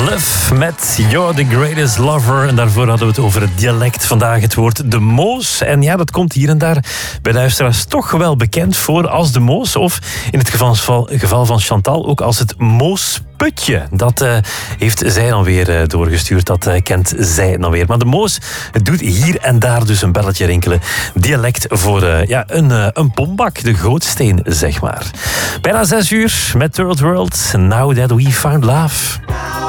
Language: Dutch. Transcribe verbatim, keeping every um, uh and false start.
Luf met You're the Greatest Lover. En daarvoor hadden we het over het dialect vandaag, het woord de Moos. En ja, dat komt hier en daar bij luisteraars toch wel bekend voor als de Moos. Of in het geval, geval van Chantal ook als het Moosputje. Dat uh, heeft zij dan weer uh, doorgestuurd. Dat uh, kent zij dan weer. Maar de Moos het doet hier en daar dus een belletje rinkelen. Dialect voor uh, ja, een, uh, een bombak, de gootsteen, zeg maar. Bijna zes uur met Third World. Now that we found love.